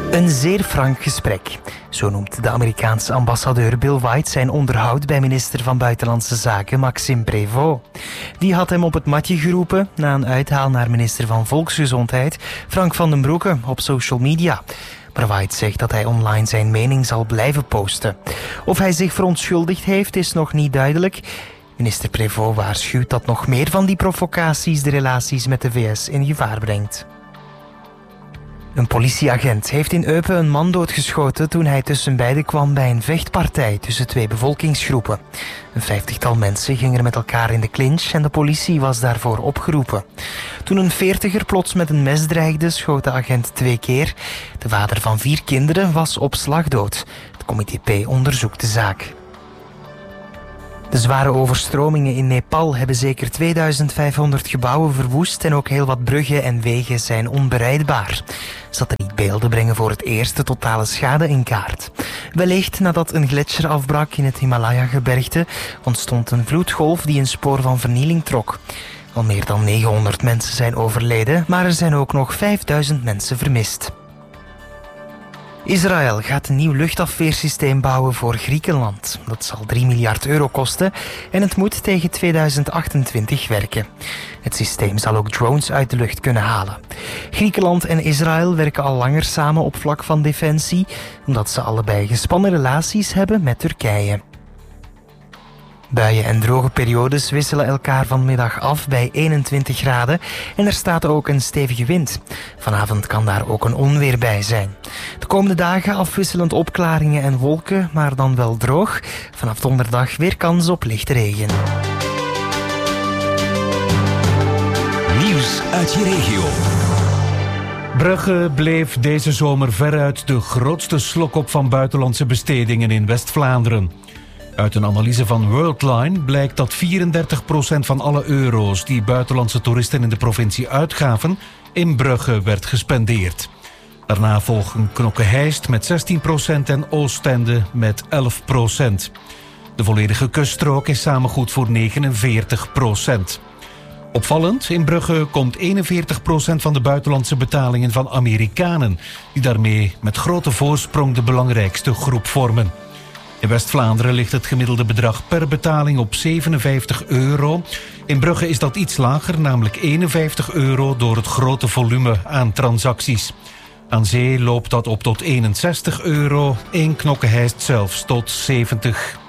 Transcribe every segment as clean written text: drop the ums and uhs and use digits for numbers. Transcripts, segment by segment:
Een zeer frank gesprek. Zo noemt de Amerikaanse ambassadeur Bill White zijn onderhoud bij minister van Buitenlandse Zaken Maxime Prévost. Die had hem op het matje geroepen na een uithaal naar minister van Volksgezondheid Frank van den Broeke op social media. Maar White zegt dat hij online zijn mening zal blijven posten. Of hij zich verontschuldigd heeft is nog niet duidelijk. Minister Prévost waarschuwt dat nog meer van die provocaties de relaties met de VS in gevaar brengt. Een politieagent heeft in Eupen een man doodgeschoten toen hij tussen beiden kwam bij een vechtpartij tussen twee bevolkingsgroepen. Een 50-tal mensen gingen er met elkaar in de clinch en de politie was daarvoor opgeroepen. Toen een 40er plots met een mes dreigde, schoot de agent 2 keer. De vader van 4 kinderen was op slag dood. Het comité P onderzoekt de zaak. De zware overstromingen in Nepal hebben zeker 2500 gebouwen verwoest en ook heel wat bruggen en wegen zijn onbereikbaar. Satellietbeelden brengen voor het eerst de totale schade in kaart. Wellicht nadat een gletsjer afbrak in het Himalaya-gebergte ontstond een vloedgolf die een spoor van vernieling trok. Al meer dan 900 mensen zijn overleden, maar er zijn ook nog 5000 mensen vermist. Israël gaat een nieuw luchtafweersysteem bouwen voor Griekenland. Dat zal 3 miljard euro kosten en het moet tegen 2028 werken. Het systeem zal ook drones uit de lucht kunnen halen. Griekenland en Israël werken al langer samen op vlak van defensie, omdat ze allebei gespannen relaties hebben met Turkije. Buien en droge periodes wisselen elkaar vanmiddag af bij 21 graden en er staat ook een stevige wind. Vanavond kan daar ook een onweer bij zijn. De komende dagen afwisselend opklaringen en wolken, maar dan wel droog. Vanaf donderdag weer kans op lichte regen. Nieuws uit je regio. Brugge bleef deze zomer veruit de grootste slokop van buitenlandse bestedingen in West-Vlaanderen. Uit een analyse van Worldline blijkt dat 34% van alle euro's die buitenlandse toeristen in de provincie uitgaven in Brugge werd gespendeerd. Daarna volgen Knokke-Heist met 16% en Oostende met 11%. De volledige kuststrook is samen goed voor 49%. Opvallend, in Brugge komt 41% van de buitenlandse betalingen van Amerikanen, die daarmee met grote voorsprong de belangrijkste groep vormen. In West-Vlaanderen ligt het gemiddelde bedrag per betaling op €57. In Brugge is dat iets lager, namelijk €51 door het grote volume aan transacties. Aan zee loopt dat op tot €61, in Knokke-Heist zelfs tot 70.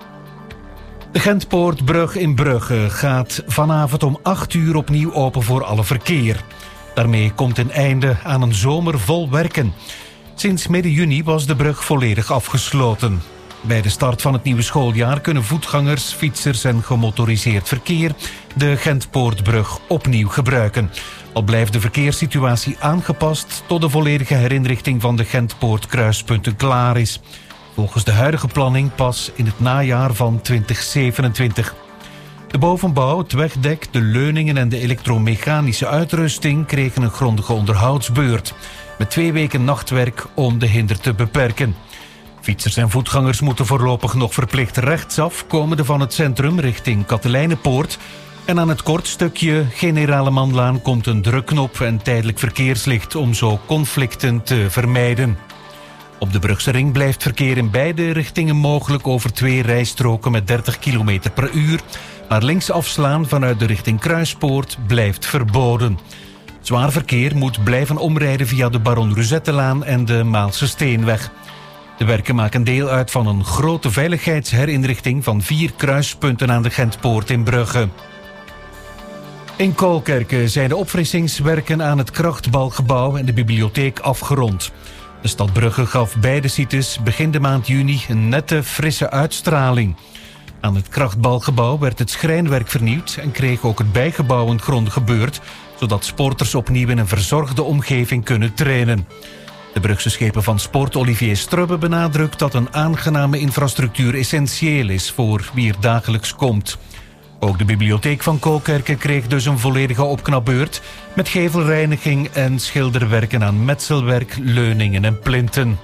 De Gentpoortbrug in Brugge gaat vanavond om 8 uur opnieuw open voor alle verkeer. Daarmee komt een einde aan een zomer vol werken. Sinds midden juni was de brug volledig afgesloten. Bij de start van het nieuwe schooljaar kunnen voetgangers, fietsers en gemotoriseerd verkeer de Gentpoortbrug opnieuw gebruiken. Al blijft de verkeerssituatie aangepast tot de volledige herinrichting van de Gentpoortkruispunten klaar is. Volgens de huidige planning pas in het najaar van 2027. De bovenbouw, het wegdek, de leuningen en de elektromechanische uitrusting kregen een grondige onderhoudsbeurt. Met 2 weken nachtwerk om de hinder te beperken. Fietsers en voetgangers moeten voorlopig nog verplicht rechtsaf, komende van het centrum richting Katelijnepoort. En aan het kortstukje Generale Manlaan komt een drukknop en tijdelijk verkeerslicht om zo conflicten te vermijden. Op de Brugse ring blijft verkeer in beide richtingen mogelijk over 2 rijstroken met 30 km per uur. Maar links afslaan vanuit de richting Kruispoort blijft verboden. Zwaar verkeer moet blijven omrijden via de Baron Ruzettelaan en de Maalse Steenweg. De werken maken deel uit van een grote veiligheidsherinrichting van 4 kruispunten aan de Gentpoort in Brugge. In Kolkerke zijn de opfrissingswerken aan het Krachtbalgebouw en de bibliotheek afgerond. De stad Brugge gaf beide sites begin de maand juni een nette, frisse uitstraling. Aan het Krachtbalgebouw werd het schrijnwerk vernieuwd en kreeg ook het bijgebouw een grondige beurt, zodat sporters opnieuw in een verzorgde omgeving kunnen trainen. De Brugse schepen van sport Olivier Strubbe benadrukt dat een aangename infrastructuur essentieel is voor wie er dagelijks komt. Ook de bibliotheek van Kolkerke kreeg dus een volledige opknapbeurt met gevelreiniging en schilderwerken aan metselwerk, leuningen en plinten.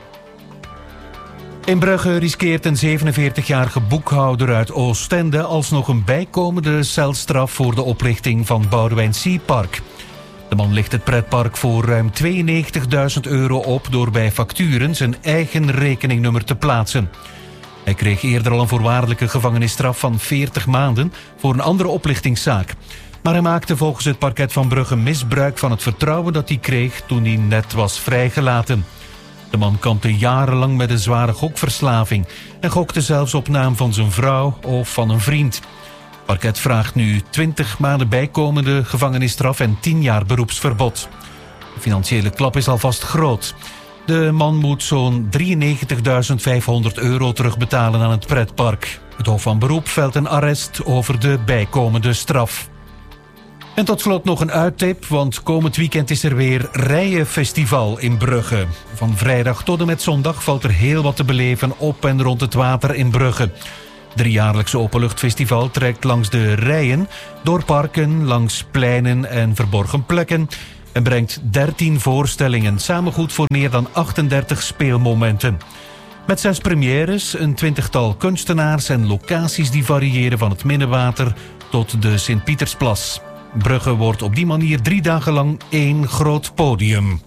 In Brugge riskeert een 47-jarige boekhouder uit Oostende alsnog een bijkomende celstraf voor de oprichting van Boudewijn Sea Park. De man ligt het pretpark voor ruim €92.000 op door bij facturen zijn eigen rekeningnummer te plaatsen. Hij kreeg eerder al een voorwaardelijke gevangenisstraf van 40 maanden voor een andere oplichtingszaak. Maar hij maakte volgens het parket van Brugge misbruik van het vertrouwen dat hij kreeg toen hij net was vrijgelaten. De man kampte jarenlang met een zware gokverslaving en gokte zelfs op naam van zijn vrouw of van een vriend. Het parket vraagt nu 20 maanden bijkomende gevangenisstraf en 10 jaar beroepsverbod. De financiële klap is alvast groot. De man moet zo'n €93.500 terugbetalen aan het pretpark. Het Hof van Beroep velt een arrest over de bijkomende straf. En tot slot nog een uittip, want komend weekend is er weer Rijenfestival in Brugge. Van vrijdag tot en met zondag valt er heel wat te beleven op en rond het water in Brugge. Het driejaarlijkse openluchtfestival trekt langs de Rijen, door parken, langs pleinen en verborgen plekken en brengt 13 voorstellingen, samen goed voor meer dan 38 speelmomenten. Met 6 premières, een 20-tal kunstenaars en locaties die variëren van het Minnewater tot de Sint-Pietersplas. Brugge wordt op die manier 3 dagen lang één groot podium.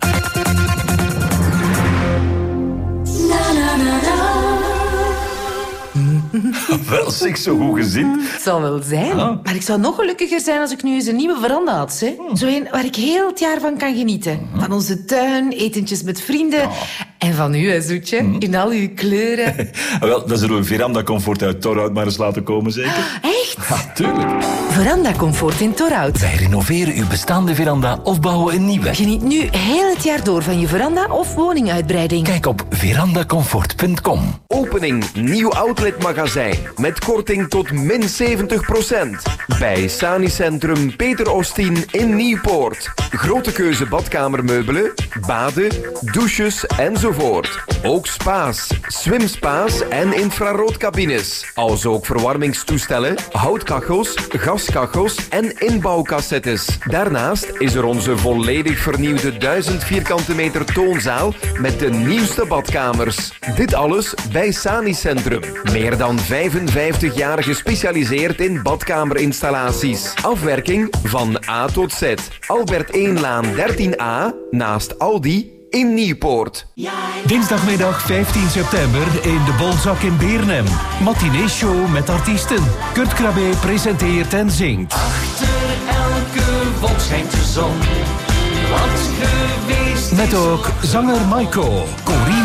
Wel, zeg, zo goed gezien. Het zal wel zijn. Maar ik zou nog gelukkiger zijn als ik nu eens een nieuwe veranda had. Hè? Zo een waar ik heel het jaar van kan genieten. Van onze tuin, etentjes met vrienden. En van u, hè, Zoetje. In al uw kleuren. Wel, dan zullen we Veranda Comfort uit Torhout maar eens laten komen, zeker? Echt? Ja, tuurlijk. Veranda Comfort in Torhout. Wij renoveren uw bestaande veranda of bouwen een nieuwe. Geniet nu heel het jaar door van je veranda of woninguitbreiding. Kijk op verandacomfort.com. Opening nieuw outletmagazijn met korting tot min 70%. Bij Sani-centrum Peter Ostien in Nieuwpoort. Grote keuze badkamermeubelen, baden, douches enzovoort. Ook spa's, swimspa's en infraroodcabines. Als ook verwarmingstoestellen, houtkachels, gaskachels en inbouwcassettes. Daarnaast is er onze volledig vernieuwde 1000 vierkante meter toonzaal met de nieuwste badkamers. Dit alles bij Sani-centrum. Meer dan 55 jaar gespecialiseerd in badkamerinstallaties. Afwerking van A tot Z. Albert 1-laan 13A naast Aldi in Nieuwpoort. Dinsdagmiddag 15 september in de Bolzak in Beernem. Matinee-show met artiesten. Kurt Krabbe presenteert en zingt. Achter elke wolk schijnt de zon. Wat geweest Met ook zanger Maiko, Corine